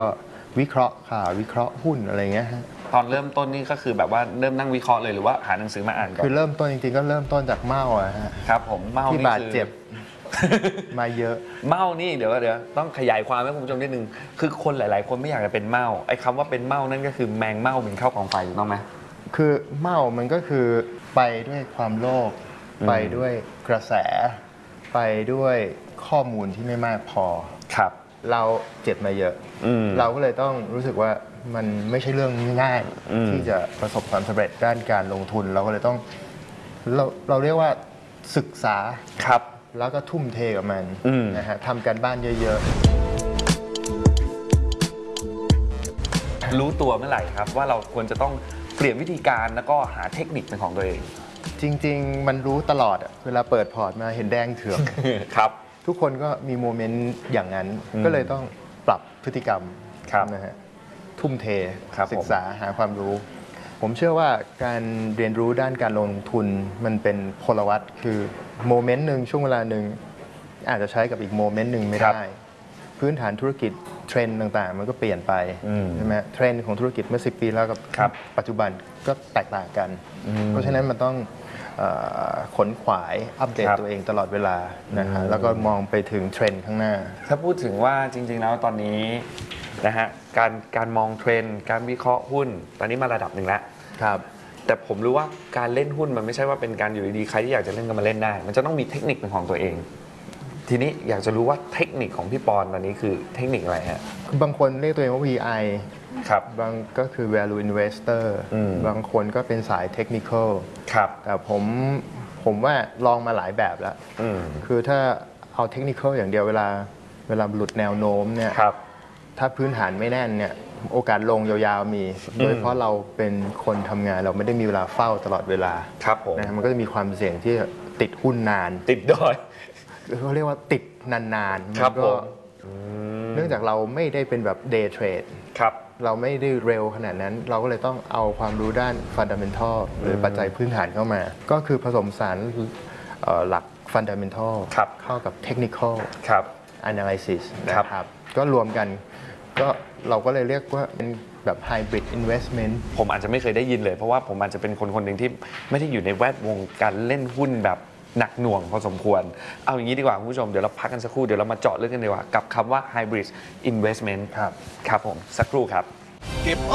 ก็วิเคราะห์ข่าววิเคราะห์หุ้นอะไรเงี้ยฮะตอนเริ่มต้นนี่ก็คือแบบว่าเริ่มนั่งวิเคราะห์เลยหรือว่าหาหนังสือมาอ่านก่อนคือเริ่มต้นจริงๆก็เริ่มต้นจากเมาอะฮะครับผมเมาที่นี่บาดเจ็บ มาเยอะเมานี่เดี๋ยวต้องขยายความให้คุณผู้ชมนิดนึงคือคนหลายๆคนไม่อยากจะเป็นเมาไอ้คำว่าเป็นเมานั่นก็คือแมงเมาบินเข้ากองไฟถูกต้องไหมคือเมามันก็คือไปด้วยความโลภไปด้วยกระแสไปด้วยข้อมูลที่ไม่มากพอครับเราเจ็บมาเยอะเราก็เลยต้องรู้สึกว่ามันไม่ใช่เรื่องง่ายที่จะประสบความสำเร็จด้านการลงทุนเราก็เลยต้องเราเรียกว่าศึกษาครับแล้วก็ทุ่มเทกับมันนะฮะทำการบ้านเยอะๆรู้ตัวเมื่อไหร่ครับว่าเราควรจะต้องเปลี่ยนวิธีการแล้วก็หาเทคนิคเป็นของตัวเองจริงๆมันรู้ตลอดเวลาเปิดพอร์ตมาเห็นแดงเถือกครับทุกคนก็มีโมเมนต์อย่างนั้นก็เลยต้องปรับพฤติกรรมนะฮะทุ่มเทศึกษาหาความรู้ผมเชื่อว่าการเรียนรู้ด้านการลงทุนมันเป็นพลวัตคือโมเมนต์หนึ่งช่วงเวลาหนึ่งอาจจะใช้กับอีกโมเมนต์หนึ่งไม่ได้พื้นฐานธุรกิจเทรนด์ต่างๆมันก็เปลี่ยนไปใช่ไหมเทรนด์ของธุรกิจเมื่อ10 ปีแล้วกับปัจจุบันก็แตกต่างกันเพราะฉะนั้นมันต้องขนขวายอัปเดตตัวเองตลอดเวลานะฮะแล้วก็มองไปถึงเทรนด์ข้างหน้าถ้าพูดถึงว่าจริงๆแล้วตอนนี้นะฮะการมองเทรนด์การวิเคราะห์หุ้นตอนนี้มาระดับหนึ่งแล้วครับแต่ผมรู้ว่าการเล่นหุ้นมันไม่ใช่ว่าเป็นการอยู่ดีๆใครที่อยากจะเล่นก็มาเล่นได้มันจะต้องมีเทคนิคเป็นของตัวเองทีนี้อยากจะรู้ว่าเทคนิคของพี่ปอนตอนนี้คือเทคนิคอะไรฮะบางคนเรียกตัวเองว่า VI ครับบางก็คือ value investor บางคนก็เป็นสาย technical ครับแต่ผมว่าลองมาหลายแบบแล้วคือถ้าเอาเทคนิคอย่างเดียวเวลาหลุดแนวโน้มเนี่ยถ้าพื้นฐานไม่แน่นเนี่ยโอกาสลงยาวๆมีโดยเพราะเราเป็นคนทำงานเราไม่ได้มีเวลาเฝ้าตลอดเวลาครับผมนะมันก็จะมีความเสี่ยงที่ติดหุ้นนานติดดอยเขาเรียกว่าติดนานๆครับผมเนื่องจากเราไม่ได้เป็นแบบ day trade ครับเราไม่ได้เร็วขนาดนั้นเราก็เลยต้องเอาความรู้ด้าน fundamental หรือปัจจัยพื้นฐานเข้ามาก็คือผสมสารหลัก fundamental เข้ากับ technical analysis นะครับก็รวมกันก็เราก็เลยเรียกว่าเป็นแบบ hybrid investment ผมอาจจะไม่เคยได้ยินเลยเพราะว่าผมอาจจะเป็นคนหนึ่งที่ไม่ได้อยู่ในแวดวงการเล่นหุ้นแบบหนักหน่วงพอสมควรเอาอย่างนี้ดีกว่าคุณผู้ชมเดี๋ยวเราพักกันสักครู่เดี๋ยวเรามาเจาะลึกกันดีกว่ากับคำว่า hybrid investment ครับผมสักครู่ครับ